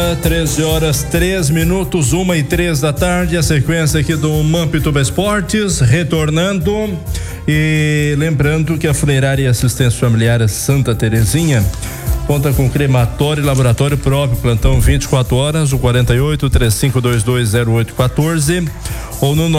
13h03, 1h03 da tarde, a sequência aqui do Mampituba Esportes, retornando. E lembrando que a Funerária e Assistência Familiar Santa Terezinha conta com crematório e laboratório próprio, plantão 24 horas, o 48-3522-0814 ou no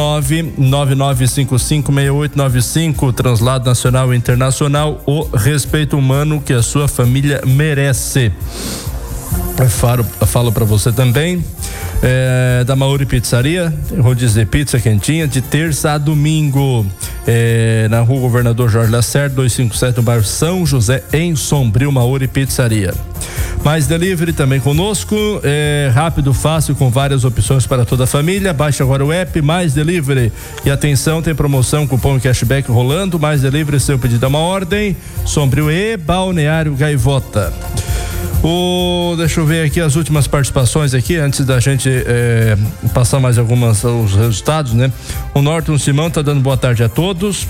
999556895, translado nacional e internacional, o respeito humano que a sua família merece. Eu falo para você também da Mauri Pizzaria, vou dizer pizza quentinha de terça a domingo, na rua Governador Jorge Lacerda 257, no bairro São José, em Sombrio. Mauri Pizzaria. Mais delivery também conosco, rápido, fácil, com várias opções para toda a família. Baixe agora o app Mais Delivery e atenção, tem promoção, cupom e cashback rolando. Mais Delivery, seu pedido é uma ordem. Sombrio e Balneário Gaivota. Deixa eu ver aqui as últimas participações aqui, antes da gente passar mais os resultados, né? O Norton Simão tá dando boa tarde a todos.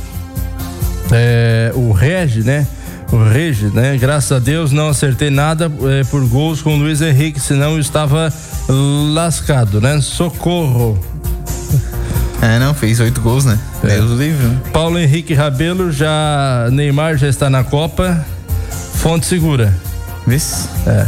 O Regi, né? Graças a Deus não acertei nada por gols com o Luiz Henrique, senão eu estava lascado, né? Socorro. Não, fez 8 gols, né? Deus livre, né? Paulo Henrique Rabelo, Neymar já está na Copa. Fonte segura. Vixe.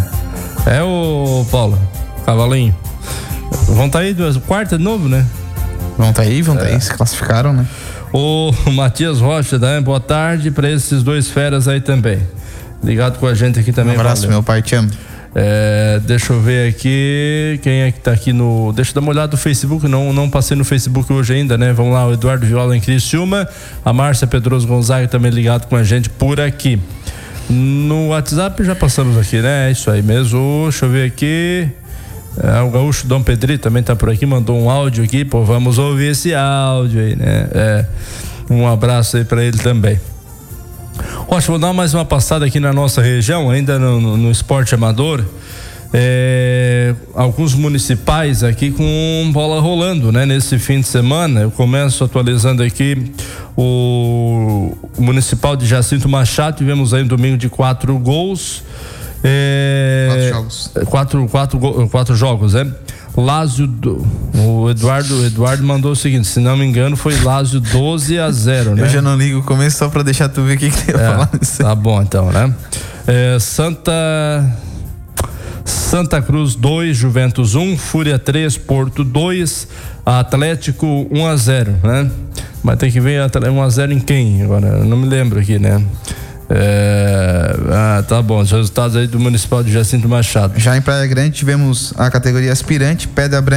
O Paulo, cavalinho. Vão tá aí quarta de novo, né? Vão tá aí, se classificaram, né? O Matias Rocha, né? Boa tarde para esses dois feras aí também. Ligado com a gente aqui também. Um abraço, valeu. Meu pai te ama. Deixa eu ver aqui quem é que tá aqui deixa eu dar uma olhada no Facebook, não passei no Facebook hoje ainda, né? Vamos lá, o Eduardo Viola em Criciúma, a Márcia Pedroso Gonzaga também ligado com a gente por aqui. No WhatsApp já passamos aqui, né? É isso aí mesmo. Deixa eu ver aqui. O Gaúcho Dom Pedrito também tá por aqui, mandou um áudio aqui. Pô, vamos ouvir esse áudio aí, né? Um abraço aí pra ele também. Vou dar mais uma passada aqui na nossa região, ainda no esporte amador. Alguns municipais aqui com bola rolando, né? Nesse fim de semana, eu começo atualizando aqui o municipal de Jacinto Machado. Tivemos aí um domingo de 4 gols. 4 jogos. 4 jogos, o Eduardo mandou o seguinte, se não me engano foi Lázio 12-0, né? Eu já não ligo o começo só pra deixar tu ver o que tem a falar nisso. Tá bom então, né? Santa Cruz 2, Juventus 1, Fúria 3, Porto 2, Atlético 1-0, né? Mas tem que ver 1-0 em quem agora? Eu não me lembro aqui, né? Tá bom, os resultados aí do Municipal de Jacinto Machado. Já em Praia Grande tivemos a categoria aspirante, Pedra Branca